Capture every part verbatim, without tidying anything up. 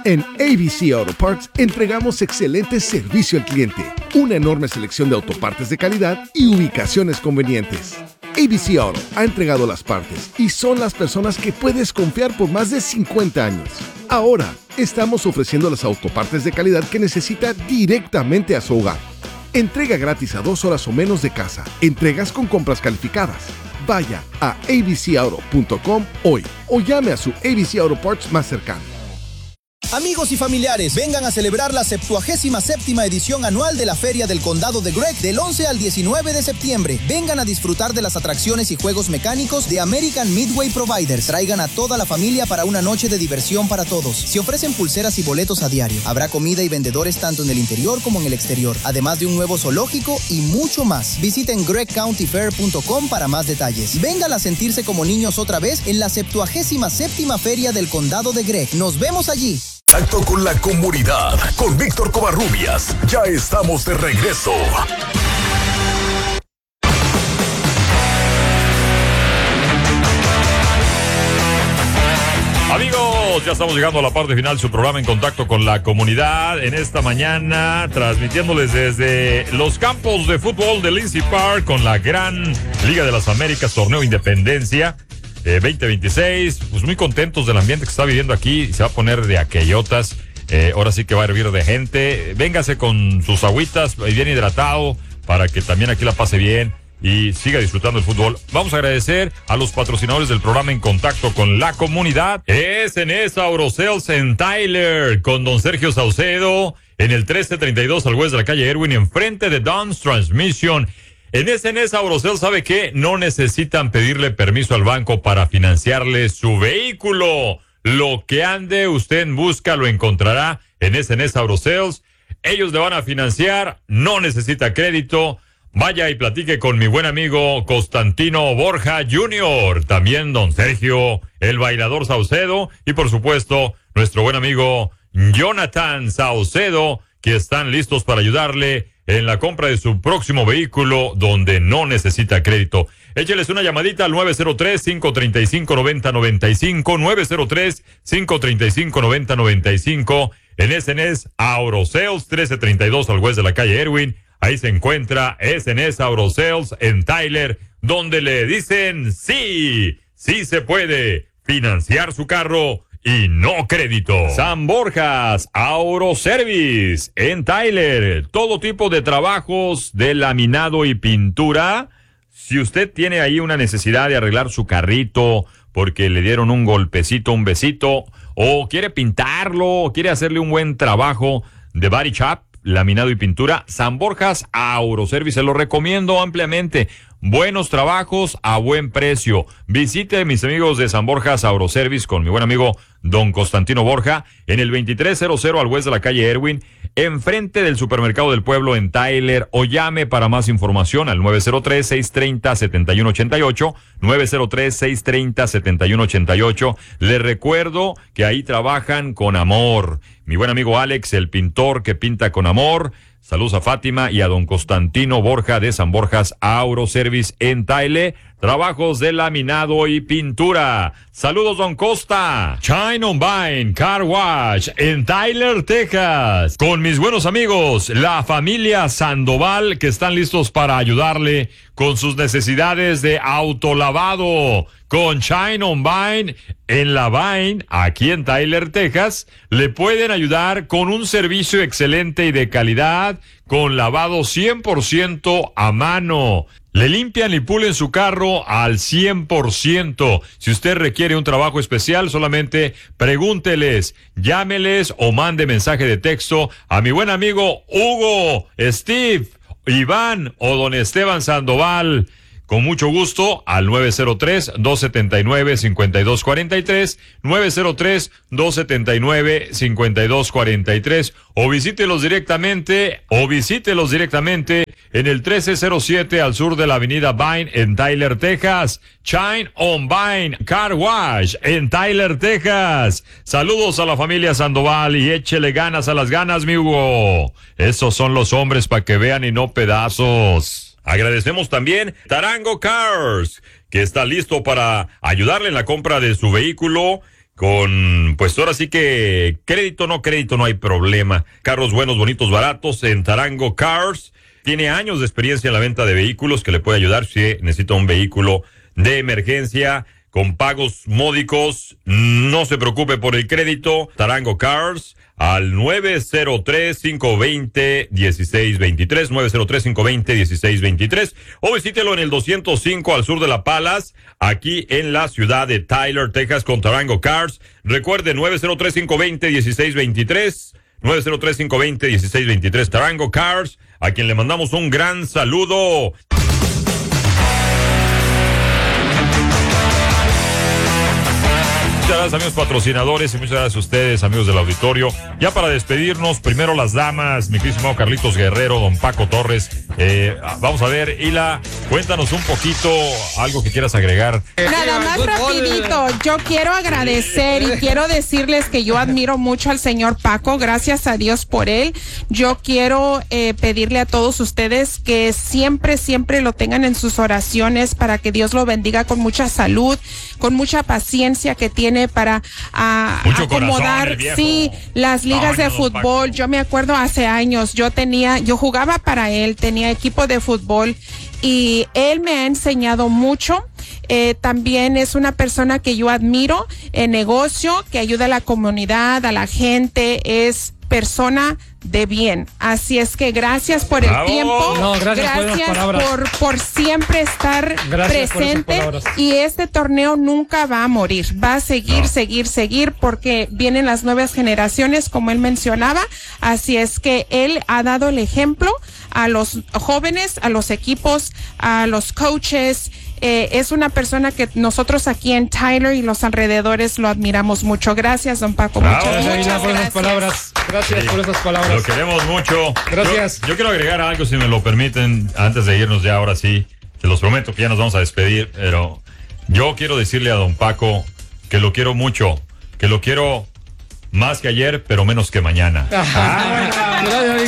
En A B C Auto Parts entregamos excelente servicio al cliente, una enorme selección de autopartes de calidad y ubicaciones convenientes. A B C Auto ha entregado las partes y son las personas que puedes confiar por más de cincuenta años. Ahora, estamos ofreciendo las autopartes de calidad que necesita directamente a su hogar. Entrega gratis a dos horas o menos de casa. Entregas con compras calificadas. Vaya a a b c auto punto com hoy o llame a su A B C Auto Parts más cercano. Amigos y familiares, vengan a celebrar la septuagésima séptima edición anual de la Feria del Condado de Gregg del once al diecinueve de septiembre. Vengan a disfrutar de las atracciones y juegos mecánicos de American Midway Providers. Traigan a toda la familia para una noche de diversión para todos. Se ofrecen pulseras y boletos a diario. Habrá comida y vendedores tanto en el interior como en el exterior, además de un nuevo zoológico y mucho más. Visiten greg county fair punto com para más detalles. Vengan a sentirse como niños otra vez en la septuagésima séptima Feria del Condado de Gregg. Nos vemos allí. Contacto con la comunidad, con Víctor Covarrubias. Ya estamos de regreso. Amigos, ya estamos llegando a la parte final de su programa En Contacto con la Comunidad. En esta mañana, transmitiéndoles desde los campos de fútbol de Lindsay Park con la gran Liga de las Américas, Torneo Independencia. Eh, veinte veintiséis, pues muy contentos del ambiente que está viviendo aquí. Se va a poner de aquellotas. Eh, ahora sí que va a hervir de gente. Véngase con sus agüitas, bien hidratado, para que también aquí la pase bien y siga disfrutando el fútbol. Vamos a agradecer a los patrocinadores del programa En Contacto con la Comunidad. Es en esa Aurosales en Tyler, con don Sergio Saucedo, en el trece treinta y dos al oeste de la calle Erwin, enfrente de Don's Transmission. En S N S Aurosales, ¿sabe qué? No necesitan pedirle permiso al banco para financiarle su vehículo. Lo que ande usted en busca lo encontrará en S N S Aurosales. Ellos le van a financiar, no necesita crédito. Vaya y platique con mi buen amigo Constantino Borja junior También don Sergio, el bailador Saucedo. Y por supuesto, nuestro buen amigo Jonathan Saucedo, que están listos para ayudarle en la compra de su próximo vehículo donde no necesita crédito. Écheles una llamadita al nueve cero tres, cinco tres cinco, nueve cero nueve cinco, nueve cero tres, cinco tres cinco, nueve cero nueve cinco. En S N S Aurosales, trece treinta y dos al oeste de la calle Erwin. Ahí se encuentra S N S Aurosales en Tyler, donde le dicen sí, sí se puede financiar su carro y no crédito. San Borjas Auroservice en Tyler. Todo tipo de trabajos de laminado y pintura. Si usted tiene ahí una necesidad de arreglar su carrito porque le dieron un golpecito, un besito, o quiere pintarlo, o quiere hacerle un buen trabajo de body shop, laminado y pintura, San Borjas Auroservice, se lo recomiendo ampliamente. Buenos trabajos a buen precio. Visite mis amigos de San Borjas Auroservice con mi buen amigo don Constantino Borja en el veintitrés cero cero al oeste de la calle Erwin, enfrente del Supermercado del Pueblo en Tyler, o llame para más información al nueve cero tres, seis tres cero, siete uno ocho ocho, nueve cero tres, seis tres cero, siete uno ocho ocho. Les recuerdo que ahí trabajan con amor. Mi buen amigo Alex, el pintor que pinta con amor. Saludos a Fátima y a don Constantino Borja de San Borjas Auroservice en Tyler. Trabajos de laminado y pintura. Saludos, don Costa. Shine on Vine Car Wash en Tyler, Texas. Con mis buenos amigos, la familia Sandoval, que están listos para ayudarle con sus necesidades de autolavado. Con Shine on Vine en la Vine, aquí en Tyler, Texas, le pueden ayudar con un servicio excelente y de calidad, con lavado cien por ciento a mano. Le limpian y pulen su carro al cien por ciento. Si usted requiere un trabajo especial, solamente pregúnteles, llámeles o mande mensaje de texto a mi buen amigo Hugo, Steve, Iván o don Esteban Sandoval. Con mucho gusto al nueve cero tres, dos siete nueve, cinco dos cuatro tres, nueve cero tres, dos siete nueve, cinco dos cuatro tres, o visítelos directamente, o visítelos directamente en el trece cero siete al sur de la avenida Vine en Tyler, Texas. Shine on Vine Car Wash en Tyler, Texas. Saludos a la familia Sandoval y échele ganas a las ganas, mi Hugo. Esos son los hombres para que vean y no pedazos. Agradecemos también Tarango Cars, que está listo para ayudarle en la compra de su vehículo. con, pues ahora sí que crédito, no crédito, no hay problema. Carros buenos, bonitos, baratos en Tarango Cars. Tiene años de experiencia en la venta de vehículos que le puede ayudar si necesita un vehículo de emergencia con pagos módicos. No se preocupe por el crédito. Tarango Cars al nueve cero tres, cinco dos cero, uno seis dos tres, nueve cero tres, cinco dos cero, uno seis dos tres, o visítelo en el doscientos cinco al sur de La Palas, aquí en la ciudad de Tyler, Texas, con Tarango Cars. Recuerde, nueve cero tres, cinco dos cero, uno seis dos tres, nueve cero tres, cinco dos cero, uno seis dos tres, Tarango Cars, a quien le mandamos un gran saludo. Muchas gracias, amigos patrocinadores, y muchas gracias a ustedes, amigos del auditorio. Ya para despedirnos, primero las damas, mi querido Carlitos Guerrero, don Paco Torres. Eh, vamos a ver, Hila, cuéntanos un poquito, algo que quieras agregar. Nada más rapidito, yo quiero agradecer y quiero decirles que yo admiro mucho al señor Paco, gracias a Dios por él. Yo quiero eh, pedirle a todos ustedes que siempre, siempre lo tengan en sus oraciones para que Dios lo bendiga con mucha salud, con mucha paciencia que tiene para a, acomodar sí las ligas de fútbol. Yo me acuerdo hace años, yo tenía, yo jugaba para él, tenía equipo de fútbol y él me ha enseñado mucho. Eh, también es una persona que yo admiro en negocio, que ayuda a la comunidad, a la gente, es persona de bien. Así es que gracias por el ¡bravo! Tiempo. No, gracias, gracias por, por, por siempre estar gracias presente. Y este torneo nunca va a morir. Va a seguir, no. seguir, seguir, porque vienen las nuevas generaciones, como él mencionaba. Así es que él ha dado el ejemplo a los jóvenes, a los equipos, a los coaches. Eh, es una persona que nosotros aquí en Tyler y los alrededores lo admiramos mucho. Gracias, don Paco. Muchas, muchas gracias. Por esas palabras. Gracias sí. por esas palabras. Lo queremos mucho. Gracias. Yo, yo quiero agregar algo, si me lo permiten, antes de irnos ya, ahora sí. Se los prometo que ya nos vamos a despedir, pero yo quiero decirle a don Paco que lo quiero mucho, que lo quiero más que ayer, pero menos que mañana. Ah,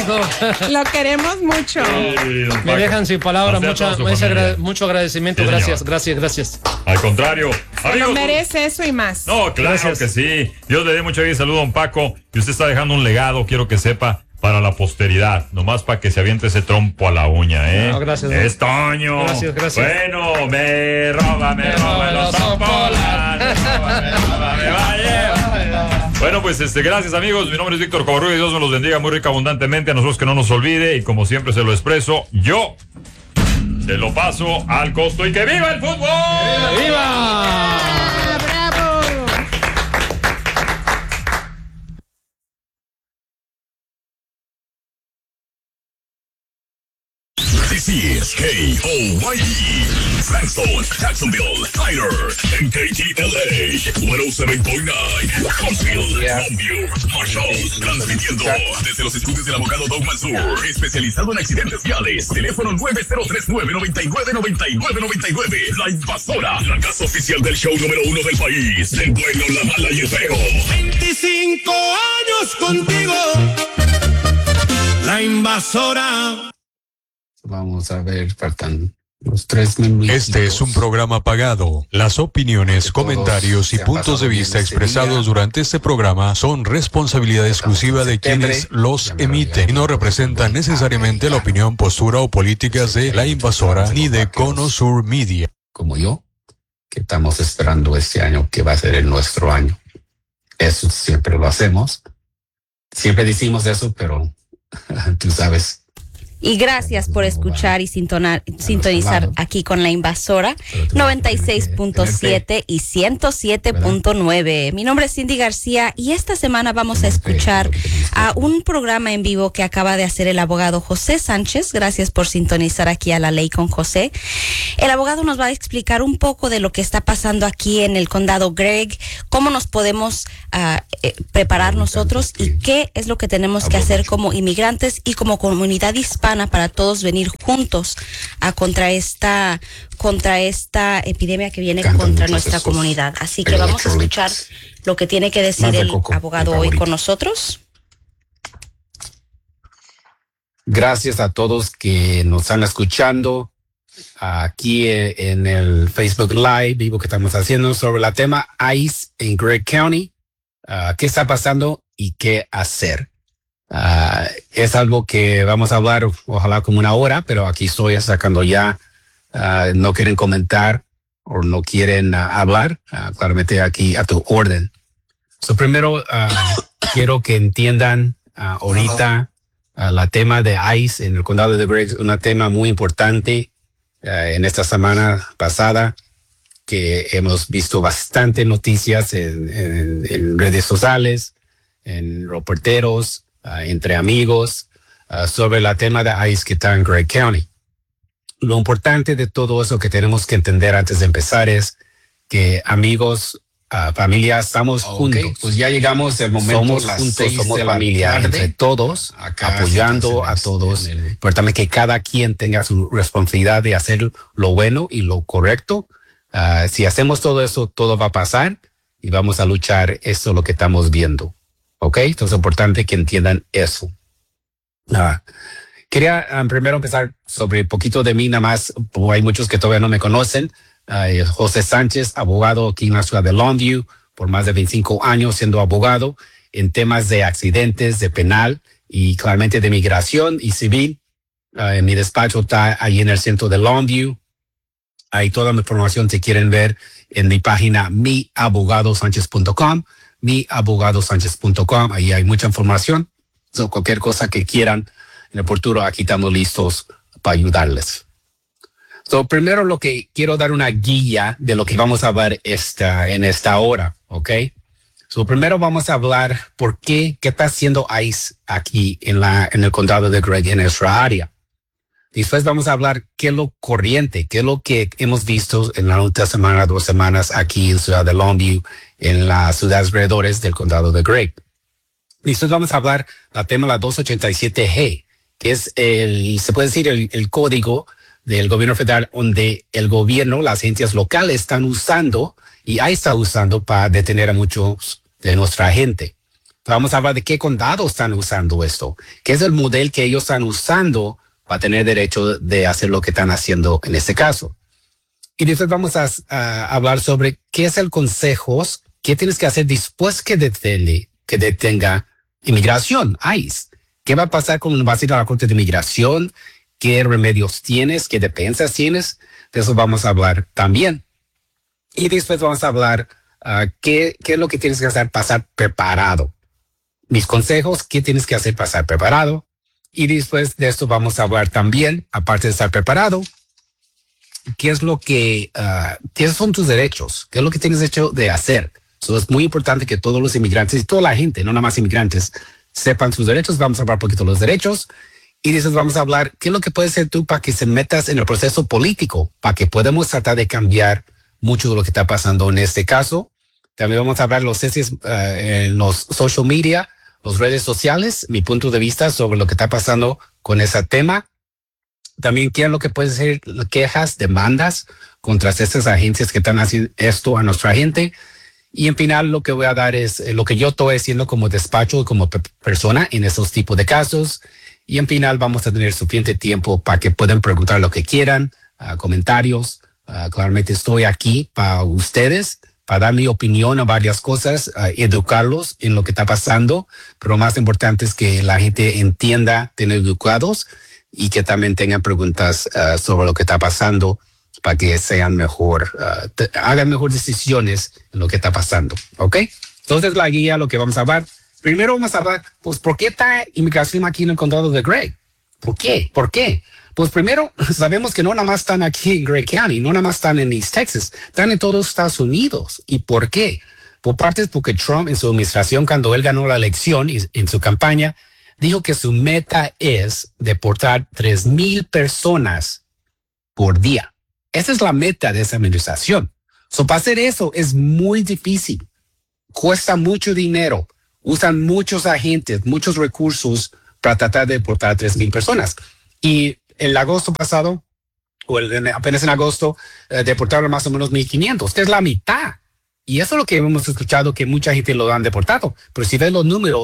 lo queremos mucho. Sí, me dejan sin palabras, mucha, agra- mucho agradecimiento. Sí, gracias, gracias, gracias. Al contrario. Se amigos, lo merece eso y más. No, claro gracias. Que sí. Dios le dé mucha vida y salud a don Paco. Y usted está dejando un legado, quiero que sepa, para la posteridad. Nomás para que se aviente ese trompo a la uña, ¿eh? No, gracias. Es Toño. Gracias, gracias. Bueno, me roba, me, me roba los zampolas. Me roba, me roba, me vaya. Bueno, pues este, gracias, amigos. Mi nombre es Víctor Covarrubias y Dios me los bendiga muy rica abundantemente. A nosotros que no nos olvide, y como siempre se lo expreso, yo se lo paso al costo y que viva el fútbol. ¡Viva! ¡Viva! This is K O Y E, Frankston, Jacksonville, Tyler, and K T L A, ciento siete punto nueve, Huntsville, Longview, Marshall, transmitiendo desde los estudios del abogado Doug Mansour, especializado en accidentes viales. Teléfono nueve cero tres nueve, nueve nueve, nueve nueve nueve nueve. La Invasora, la casa oficial del show número uno del país, el bueno, la mala y el feo. veinticinco años contigo, La Invasora. Vamos a ver, faltan los tres minutos. Este es un programa pagado. Las opiniones, comentarios y puntos de vista expresados durante este programa son responsabilidad exclusiva de quienes los emiten y no representan necesariamente la opinión, postura o políticas de La Invasora ni de Cono Sur Media. Como yo, que estamos esperando este año, que va a ser el nuestro año. Eso siempre lo hacemos. Siempre decimos eso, pero tú sabes. Y gracias por escuchar y sintonar, sintonizar aquí con La Invasora noventa y seis punto siete y ciento siete punto nueve. Mi nombre es Cindy García y esta semana vamos a escuchar a un programa en vivo que acaba de hacer el abogado José Sánchez. Gracias por sintonizar aquí a La Ley con José. El abogado nos va a explicar un poco de lo que está pasando aquí en el condado Gregg, cómo nos podemos uh, eh, preparar nosotros y qué es lo que tenemos que hacer como inmigrantes y como comunidad hispana para todos venir juntos a contra esta contra esta epidemia que viene contra nuestra comunidad. Así que vamos a escuchar lo que tiene que decir el abogado hoy con nosotros. Gracias a todos que nos están escuchando. aquí en el Facebook Live vivo que estamos haciendo sobre el tema ICE en Gregg County. Uh, ¿Qué está pasando y qué hacer? Uh, es algo que vamos a hablar, ojalá como una hora, pero aquí estoy sacando ya. Uh, no quieren comentar o no quieren uh, hablar. Uh, claramente aquí a tu orden. So, primero, uh, quiero que entiendan uh, ahorita uh, la tema de ICE en el condado de Gregg, un tema muy importante. Uh, en esta semana pasada que hemos visto bastante noticias en, en, en redes sociales, en reporteros, uh, entre amigos, uh, sobre el tema de ICE que está en Gregg County. Lo importante de todo eso que tenemos que entender antes de empezar es que amigos, uh, familia, estamos okay, juntos. Pues ya llegamos el momento, somos las juntos, somos de familia, tarde, entre todos, apoyando a todos. El, pero también que cada quien tenga su responsabilidad de hacer lo bueno y lo correcto. Uh, si hacemos todo eso, todo va a pasar y vamos a luchar. Eso es lo que estamos viendo. ¿Ok? Entonces es importante que entiendan eso. Uh, quería um, primero empezar sobre un poquito de mí, nada más, porque hay muchos que todavía no me conocen. Uh, José Sánchez, abogado aquí en la ciudad de Longview, por más de veinticinco años siendo abogado en temas de accidentes, de penal y claramente de migración y civil. Uh, mi despacho está ahí en el centro de Longview. Hay toda mi información si quieren ver en mi página mi abogado sánchez punto com, mi abogado sánchez punto com. Ahí hay mucha información. So, cualquier cosa que quieran en el futuro, aquí estamos listos para ayudarles. So, primero lo que quiero dar una guía de lo que vamos a ver esta, en esta hora, ¿ok? So, primero vamos a hablar por qué, qué está haciendo ICE aquí en, la, en el condado de Gregg, en nuestra área. Después vamos a hablar qué es lo corriente, qué es lo que hemos visto en la última semana, dos semanas aquí en la ciudad de Longview, en las ciudades alrededores del condado de Gregg. Después vamos a hablar del tema de la doscientos ochenta y siete G, que es el, se puede decir, el, el código del gobierno federal donde el gobierno, las agencias locales están usando y ahí está usando para detener a muchos de nuestra gente. Vamos a hablar de qué condados están usando esto, qué es el modelo que ellos están usando para tener derecho de hacer lo que están haciendo en este caso. Y después vamos a, a hablar sobre qué es el consejo, qué tienes que hacer después que, detene, que detenga inmigración, ICE. ¿Qué va a pasar cuando vas a ir a la Corte de Inmigración? ¿Qué remedios tienes? ¿Qué defensas tienes? De eso vamos a hablar también. Y después vamos a hablar uh, qué, qué es lo que tienes que hacer para estar preparado. Mis consejos, qué tienes que hacer para estar preparado. Y después de esto vamos a hablar también, aparte de estar preparado, qué es lo que, uh, qué son tus derechos, qué es lo que tienes hecho de hacer. So, es muy importante que todos los inmigrantes y toda la gente, no nada más inmigrantes, sepan sus derechos. Vamos a hablar un poquito de los derechos y después vamos a hablar qué es lo que puedes hacer tú para que se metas en el proceso político, para que podamos tratar de cambiar mucho de lo que está pasando en este caso. También vamos a hablar los uh, en los social media, las redes sociales, mi punto de vista sobre lo que está pasando con ese tema. También qué es lo que puede ser quejas, demandas contra estas agencias que están haciendo esto a nuestra gente. Y en final lo que voy a dar es lo que yo estoy haciendo como despacho y como pe- persona en esos tipos de casos. Y en final vamos a tener suficiente tiempo para que puedan preguntar lo que quieran, uh, comentarios. Uh, claramente estoy aquí para ustedes, para dar mi opinión a varias cosas, uh, educarlos en lo que está pasando, pero más importante es que la gente entienda, estén educados y que también tengan preguntas uh, sobre lo que está pasando para que sean mejor, uh, te, hagan mejores decisiones en lo que está pasando, ¿ok? Entonces la guía, lo que vamos a hablar, primero vamos a hablar, pues, ¿por qué está inmigración aquí en el condado de Gregg? ¿Por qué? ¿Por qué? Pues primero, sabemos que no nada más están aquí en Gregg County, no nada más están en East Texas, están en todos los Estados Unidos. ¿Y por qué? Por parte es porque Trump en su administración, cuando él ganó la elección y en su campaña, dijo que su meta es deportar tres mil personas por día. Esa es la meta de esa administración. So, para hacer eso es muy difícil. Cuesta mucho dinero. Usan muchos agentes, muchos recursos para tratar de deportar a tres mil personas. Y el agosto pasado, o el, apenas en agosto, eh, deportaron más o menos mil quinientos, que es la mitad. Y eso es lo que hemos escuchado, que mucha gente lo han deportado. Pero si ven los números,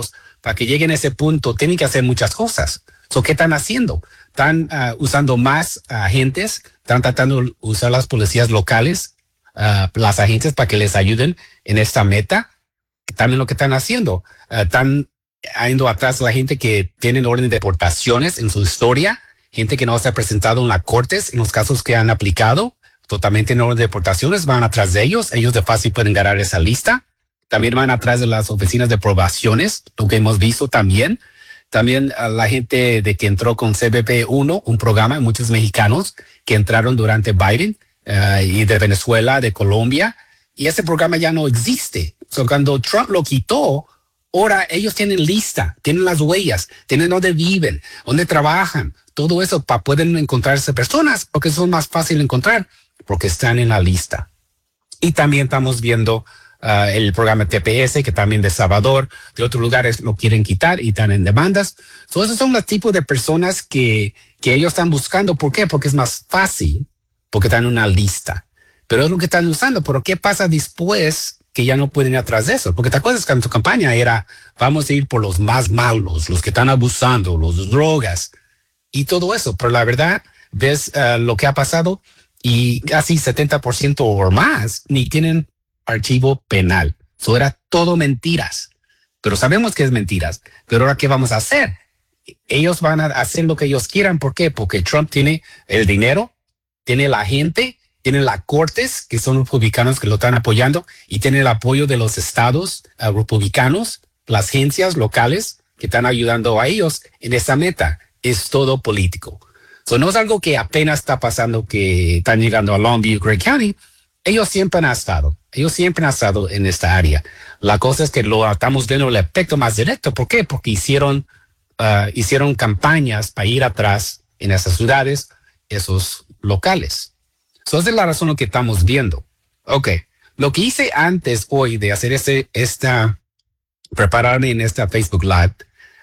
para que lleguen a ese punto, tienen que hacer muchas cosas. So, ¿qué están haciendo? Están uh, usando más agentes, están tratando de usar las policías locales, uh, las agentes para que les ayuden en esta meta. También lo que están haciendo, uh, están yendo atrás de la gente que tienen orden de deportaciones en su historia, gente que no se ha presentado en las cortes en los casos que han aplicado, totalmente en orden de deportaciones, van atrás de ellos, ellos de fácil pueden ganar esa lista. También van atrás de las oficinas de probaciones, lo que hemos visto también. También a la gente de que entró con C B P uno, un programa, muchos mexicanos que entraron durante Biden uh, y de Venezuela, de Colombia, y ese programa ya no existe. So, cuando Trump lo quitó, ahora ellos tienen lista, tienen las huellas, tienen dónde viven, dónde trabajan, todo eso para poder encontrarse personas, porque son más fácil de encontrar, porque están en la lista. Y también estamos viendo Uh, el programa T P S, que también de Salvador, de otros lugares lo quieren quitar y están en demandas. So, esos son los tipos de personas que, que ellos están buscando. ¿Por qué? Porque es más fácil, porque están en una lista. Pero es lo que están usando. Pero ¿qué pasa después que ya no pueden ir atrás de eso? Porque te acuerdas que en tu campaña era, vamos a ir por los más malos, los que están abusando, los drogas y todo eso. Pero la verdad, ves uh, lo que ha pasado y casi setenta por ciento o más ni tienen archivo penal. Eso era todo mentiras. Pero sabemos que es mentiras. Pero ahora, ¿qué vamos a hacer? Ellos van a hacer lo que ellos quieran. ¿Por qué? Porque Trump tiene el dinero, tiene la gente, tiene las cortes, que son republicanos que lo están apoyando, y tiene el apoyo de los estados uh, republicanos, las agencias locales que están ayudando a ellos en esa meta. Es todo político. So, no es algo que apenas está pasando, que están llegando a Longview, Gray County. Ellos siempre han estado. Ellos siempre han estado en esta área. La cosa es que lo estamos viendo el efecto más directo. ¿Por qué? Porque hicieron, uh, hicieron campañas para ir atrás en esas ciudades, esos locales. So, esa es la razón lo que estamos viendo. Ok. Lo que hice antes hoy de hacer este, esta, prepararme en esta Facebook Live,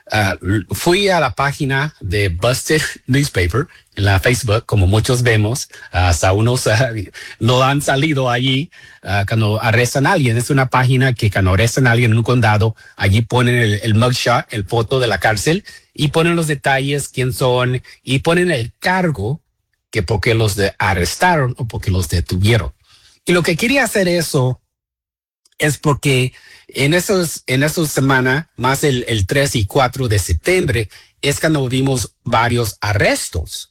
uh, fui a la página de Busted Newspaper en la Facebook, como muchos vemos, uh, hasta unos uh, lo han salido allí uh, cuando arrestan a alguien. Es una página que cuando arrestan a alguien en un condado, allí ponen el, el mugshot, el foto de la cárcel, y ponen los detalles, quién son, y ponen el cargo, que porque los de arrestaron o porque los detuvieron. Y lo que quería hacer eso es porque en esos, en esas semanas, más el, el tres y cuatro de septiembre, es cuando vimos varios arrestos.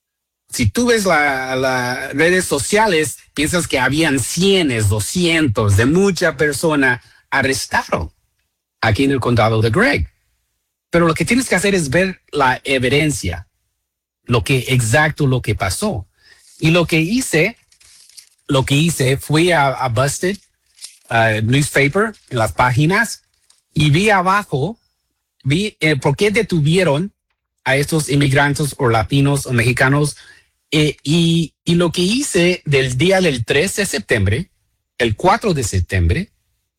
Si tú ves las la redes sociales, piensas que habían cientos, doscientos de muchas personas arrestaron aquí en el condado de Gregg. Pero lo que tienes que hacer es ver la evidencia, lo que exacto lo que pasó. Y lo que hice, lo que hice, fui a, a Busted uh, Newspaper, en las páginas, y vi abajo, vi eh, por qué detuvieron a estos inmigrantes o latinos o mexicanos. Eh, y, y lo que hice del día del tres de septiembre, el cuatro de septiembre,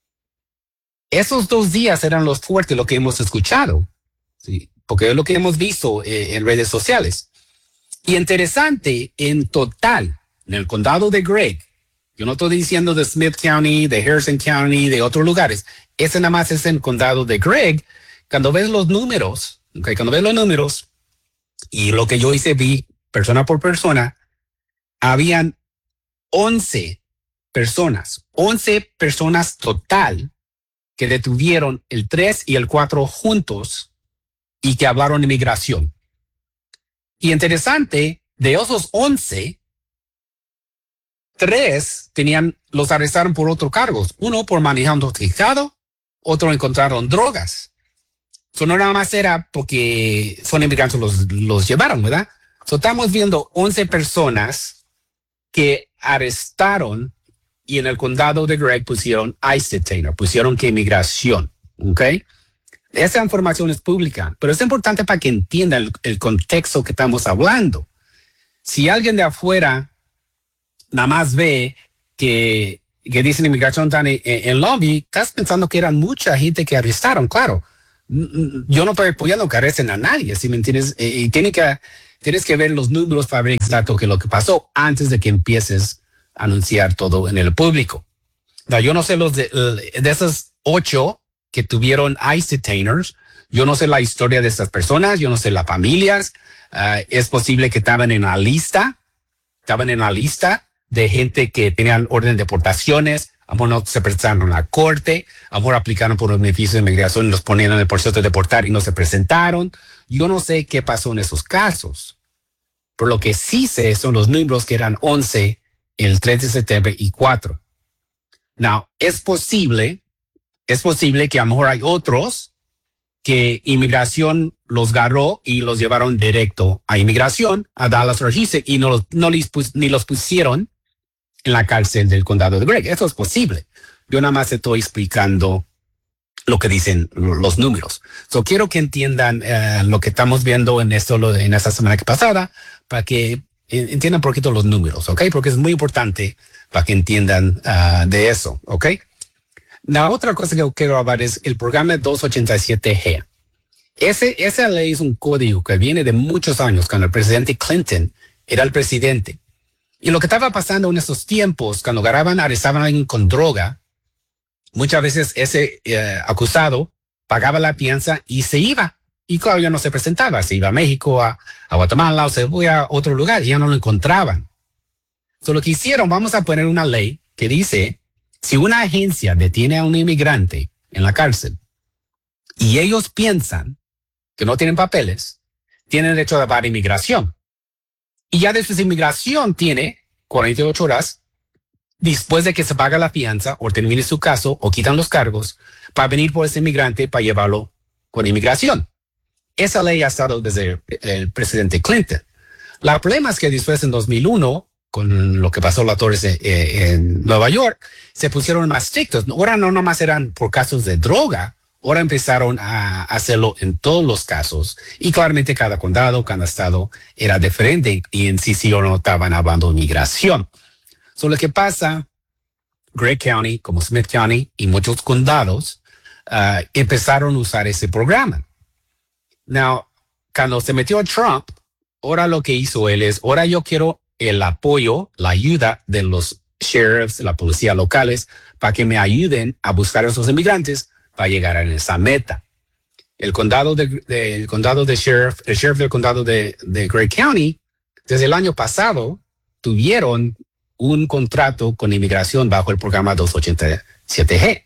esos dos días eran los fuertes, lo que hemos escuchado, ¿sí? Porque es lo que hemos visto eh, en redes sociales. Y interesante, en total, en el condado de Gregg, yo no estoy diciendo de Smith County, de Harrison County, de otros lugares, ese nada más es en el condado de Gregg. Cuando ves los números, okay, cuando ves los números, y lo que yo hice, vi persona por persona, habían once personas, once personas total que detuvieron el tres y el cuatro juntos y que hablaron de inmigración. Y interesante, de esos once, tres tenían, los arrestaron por otros cargos. Uno por manejando intoxicado, otro encontraron drogas. Eso no nada más era porque son inmigrantes los, los llevaron, ¿verdad? So, estamos viendo once personas que arrestaron y en el condado de Gregg pusieron ICE detainer, pusieron que inmigración, ¿ok? Esa información es pública, pero es importante para que entiendan el, el contexto que estamos hablando. Si alguien de afuera nada más ve que, que dicen inmigración en, en, en lobby, estás pensando que eran mucha gente que arrestaron, claro. Yo no estoy apoyando que arresten a nadie, ¿sí me entiendes? Y tiene que... Tienes que ver los números para ver exacto qué es lo que pasó antes de que empieces a anunciar todo en el público. No, yo no sé los de, de esos ocho que tuvieron ICE detainers. Yo no sé la historia de estas personas, yo no sé las familias. Uh, es posible que estaban en la lista, estaban en la lista de gente que tenían orden de deportaciones, a lo mejor no se presentaron en la corte, a lo mejor aplicaron por los beneficios de inmigración y los ponían en el proceso de deportar y no se presentaron. Yo no sé qué pasó en esos casos. Pero lo que sí sé son los números que eran once el tres de septiembre y cuatro. Now, es posible, es posible que a lo mejor hay otros que inmigración los agarró y los llevaron directo a inmigración, a Dallas Register, y no, no les pus, ni los pusieron en la cárcel del condado de Gregg. Eso es posible. Yo nada más estoy explicando lo que dicen los números. So, quiero que entiendan uh, lo que estamos viendo en esto lo de, en esta semana que pasada, para que entiendan un poquito los números, ¿ok? Porque es muy importante para que entiendan uh, de eso, ¿ok? La otra cosa que quiero hablar es el programa doscientos ochenta y siete G. Ese, esa ley es un código que viene de muchos años, cuando el presidente Clinton era el presidente. Y lo que estaba pasando en esos tiempos, cuando agarraban, arrestaban a alguien con droga, muchas veces ese eh, acusado pagaba la fianza y se iba. Y claro, ya no se presentaba. Se iba a México, a, a Guatemala, o se fue a otro lugar y ya no lo encontraban. So, lo que hicieron, vamos a poner una ley que dice, si una agencia detiene a un inmigrante en la cárcel y ellos piensan que no tienen papeles, tienen derecho a llevar inmigración. Y ya después de inmigración tiene cuarenta y ocho horas después de que se paga la fianza o termine su caso o quitan los cargos para venir por ese inmigrante para llevarlo con inmigración. Esa ley ha estado desde el presidente Clinton. El problema es que después en dos mil uno, con lo que pasó la Torres eh, en Nueva York, se pusieron más estrictos. Ahora no nomás eran por casos de droga, ahora empezaron a hacerlo en todos los casos. Y claramente cada condado, cada estado era diferente y en sí sí o no estaban hablando de migración. So, lo que pasa, Gregg County, como Smith County y muchos condados uh, empezaron a usar ese programa. Now, cuando se metió Trump, ahora lo que hizo él es, ahora yo quiero el apoyo, la ayuda de los sheriffs, la policía locales, para que me ayuden a buscar a esos inmigrantes para llegar a esa meta. El condado de, de, el condado de sheriff, el sheriff del condado de, de Gregg County, desde el año pasado, tuvieron un contrato con inmigración bajo el programa doscientos ochenta y siete G.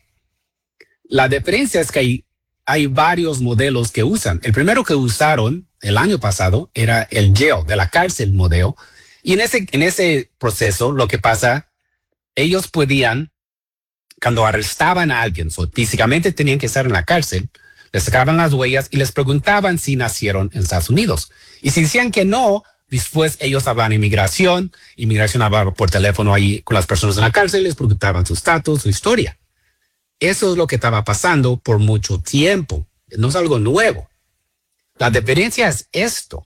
La diferencia es que hay Hay varios modelos que usan. El primero que usaron el año pasado era el jail, de la cárcel modelo. Y en ese, en ese proceso, lo que pasa, ellos podían, cuando arrestaban a alguien, so, físicamente tenían que estar en la cárcel, les sacaban las huellas y les preguntaban si nacieron en Estados Unidos. Y si decían que no, después ellos hablaban inmigración, inmigración hablaba por teléfono ahí con las personas en la cárcel, les preguntaban su estatus, su historia. Eso es lo que estaba pasando por mucho tiempo. No es algo nuevo. La diferencia es esto.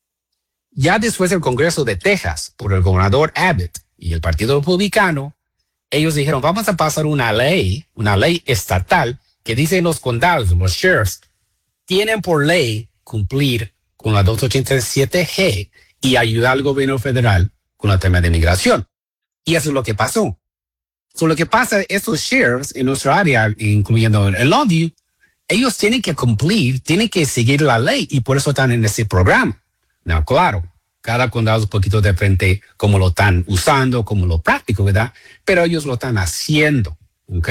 Ya después del Congreso de Texas, por el gobernador Abbott y el Partido Republicano, ellos dijeron, vamos a pasar una ley, una ley estatal que dice los condados, los sheriffs, tienen por ley cumplir con la doscientos ochenta y siete G y ayudar al gobierno federal con el tema de inmigración. Y eso es lo que pasó. So, lo que pasa, estos sheriffs en nuestra área, incluyendo el Longview, ellos tienen que cumplir, tienen que seguir la ley y por eso están en ese programa. No, claro, cada condado es un poquito diferente cómo lo están usando, cómo lo práctico, ¿verdad? Pero ellos lo están haciendo, ¿ok?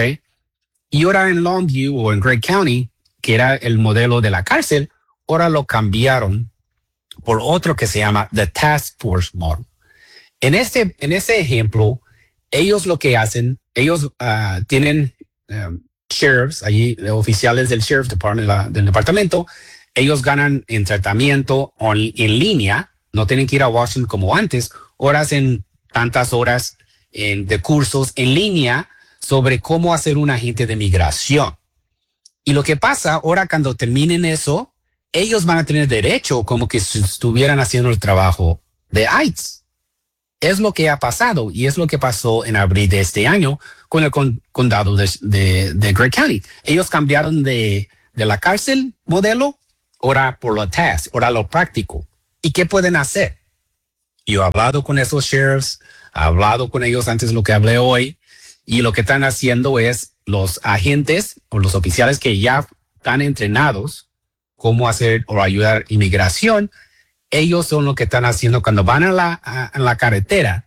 Y ahora en Longview o en Gregg County, que era el modelo de la cárcel, ahora lo cambiaron por otro que se llama The Task Force Model. En este, en este ejemplo, ellos lo que hacen, ellos uh, tienen um, sheriffs, allí oficiales del sheriff department, la, del departamento, ellos ganan en tratamiento on, en línea, no tienen que ir a Washington como antes, ahora hacen tantas horas en, de cursos en línea sobre cómo hacer un agente de migración. Y lo que pasa, ahora cuando terminen eso, ellos van a tener derecho como que si estuvieran haciendo el trabajo de ICE. Es lo que ha pasado y es lo que pasó en abril de este año con el con, condado de, de, de Gregg County. Ellos cambiaron de, de la cárcel modelo, ahora por lo task, ahora lo práctico. ¿Y qué pueden hacer? Yo he hablado con esos sheriffs, he hablado con ellos antes de lo que hablé hoy, y lo que están haciendo es los agentes o los oficiales que ya están entrenados cómo hacer o ayudar inmigración, ellos son lo que están haciendo cuando van a la, a, a la carretera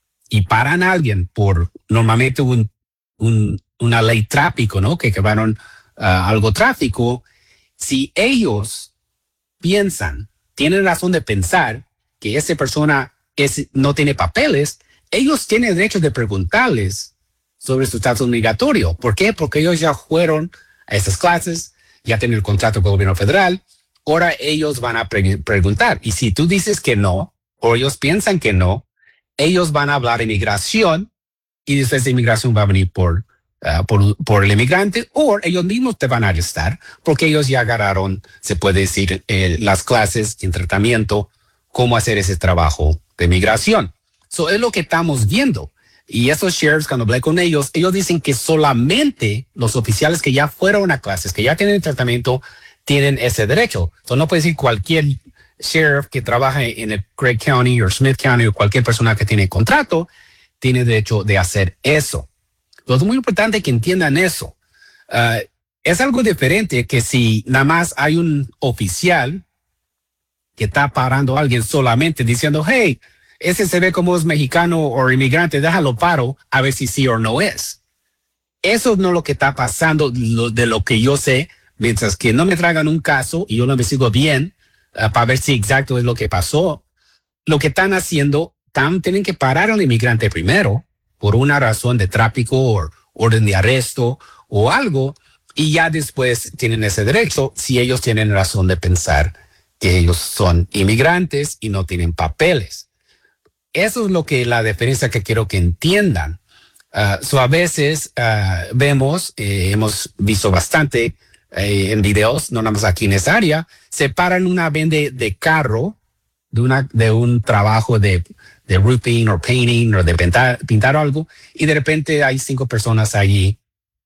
y paran a alguien por normalmente un, un, una ley tráfico, ¿no? Que quedaron uh, algo tráfico. Si ellos piensan, tienen razón de pensar que esa persona es, no tiene papeles, ellos tienen derecho de preguntarles sobre su estatus migratorio. ¿Por qué? Porque ellos ya fueron a esas clases, ya tienen el contrato con el gobierno federal. Ahora ellos van a pre- preguntar. Y si tú dices que no, o ellos piensan que no, ellos van a hablar de inmigración y después de inmigración va a venir por, uh, por, por el inmigrante, o ellos mismos te van a arrestar porque ellos ya agarraron, se puede decir, eh, las clases en tratamiento, cómo hacer ese trabajo de migración. Eso es lo que estamos viendo. Y esos sheriffs, cuando hablé con ellos, ellos dicen que solamente los oficiales que ya fueron a clases, que ya tienen el tratamiento, tienen ese derecho. Entonces no puede decir cualquier sheriff que trabaja en el Craig County o Smith County o cualquier persona que tiene contrato tiene derecho de hacer eso. Entonces es muy importante que entiendan eso. Uh, es algo diferente que si nada más hay un oficial que está parando a alguien solamente diciendo, hey, ese se ve como es mexicano o inmigrante, déjalo paro a ver si sí o no es. Eso no es lo que está pasando lo, de lo que yo sé. Mientras que no me traigan un caso y yo lo investigo bien uh, para ver si exacto es lo que pasó, lo que están haciendo, tan, tienen que parar al inmigrante primero por una razón de tráfico o orden de arresto o algo, y ya después tienen ese derecho si ellos tienen razón de pensar que ellos son inmigrantes y no tienen papeles. Eso es lo que la diferencia que quiero que entiendan. Uh, so a veces uh, vemos, eh, hemos visto bastante Eh, en videos, no nada más aquí en esa área, se paran una vende de carro de, una, de un trabajo de, de roofing o painting o de pintar, pintar algo, y de repente hay cinco personas allí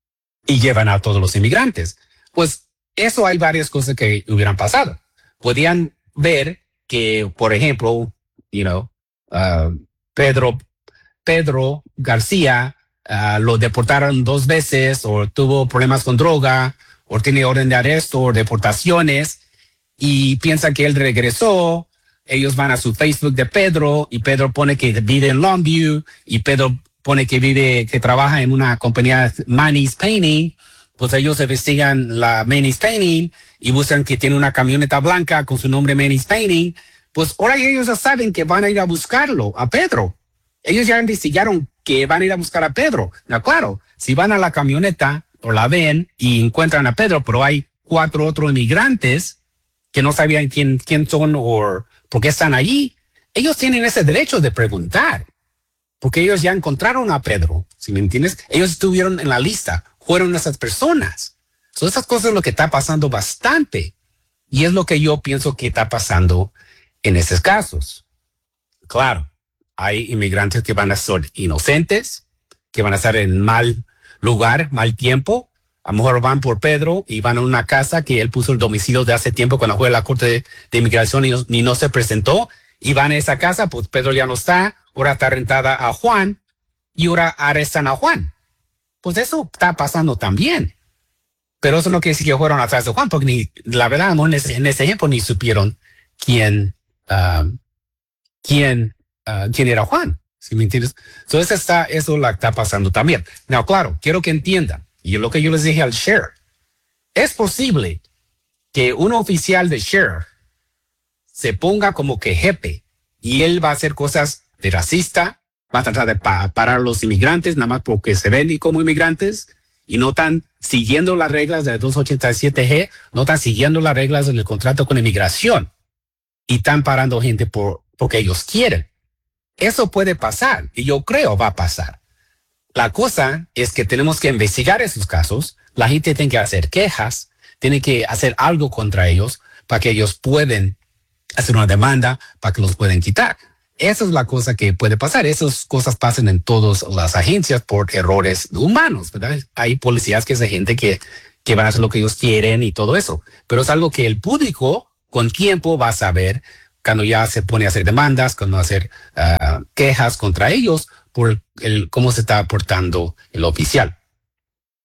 y llevan a todos los inmigrantes. Pues eso hay varias cosas que hubieran pasado. Podían ver que, por ejemplo, you know, uh, Pedro, Pedro García uh, lo deportaron dos veces o tuvo problemas con droga o tiene orden de arresto o deportaciones y piensan que él regresó. Ellos van a su Facebook de Pedro y Pedro pone que vive en Longview y Pedro pone que vive, que trabaja en una compañía Manny's Painting. Pues ellos investigan la Manny's Painting y buscan que tiene una camioneta blanca con su nombre Manny's Painting. Pues ahora ellos ya saben que van a ir a buscarlo, a Pedro. Ellos ya investigaron que van a ir a buscar a Pedro. No, claro, si van a la camioneta o la ven y encuentran a Pedro, pero hay cuatro otros inmigrantes que no sabían quién, quién son o por qué están allí, ellos tienen ese derecho de preguntar, porque ellos ya encontraron a Pedro, ¿sí me entiendes? Ellos estuvieron en la lista, fueron esas personas. So, esas cosas es lo que está pasando bastante, y es lo que yo pienso que está pasando en esos casos. Claro, hay inmigrantes que van a ser inocentes, que van a estar en mal lugar, mal tiempo. A lo mejor van por Pedro y van a una casa que él puso el domicilio de hace tiempo cuando fue a la corte de, de inmigración y no, ni no se presentó, y van a esa casa, pues Pedro ya no está, ahora está rentada a Juan y ahora arrestan a Juan. Pues eso está pasando también. Pero eso no quiere decir que fueron atrás de Juan, porque ni, la verdad no, en, ese, en ese tiempo ni supieron quién, uh, quién, uh, quién era Juan. ¿Sí me entiendes? Entonces está, eso la está pasando también. No, claro, quiero que entiendan, y lo que yo les dije al sheriff, es posible que un oficial de sheriff se ponga como que jefe y él va a hacer cosas de racista, va a tratar de pa parar a los inmigrantes nada más porque se ven como inmigrantes y no están siguiendo las reglas de doscientos ochenta y siete G, no están siguiendo las reglas del contrato con inmigración y están parando gente por, porque ellos quieren. Eso puede pasar y yo creo va a pasar. La cosa es que tenemos que investigar esos casos. La gente tiene que hacer quejas, tiene que hacer algo contra ellos para que ellos puedan hacer una demanda para que los puedan quitar. Esa es la cosa que puede pasar. Esas cosas pasan en todas las agencias por errores humanos, ¿verdad? Hay policías que es de gente que, que van a hacer lo que ellos quieren y todo eso. Pero es algo que el público con tiempo va a saber cuando ya se pone a hacer demandas, cuando hacer uh, quejas contra ellos por el, cómo se está portando el oficial.